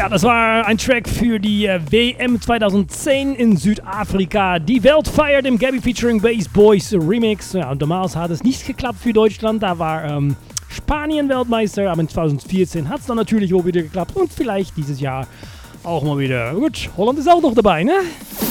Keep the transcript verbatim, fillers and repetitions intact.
Ja, das war ein Track für die äh, W M zweitausendzehn in Südafrika. Die Welt feiert im Gabby featuring Bass Boys Remix. Ja, und damals hat es nicht geklappt für Deutschland. Da war ähm, Spanien Weltmeister, aber in zweitausendvierzehn hat es dann natürlich auch wieder geklappt. Und vielleicht dieses Jahr auch mal wieder. Gut, Holland ist auch noch dabei, ne?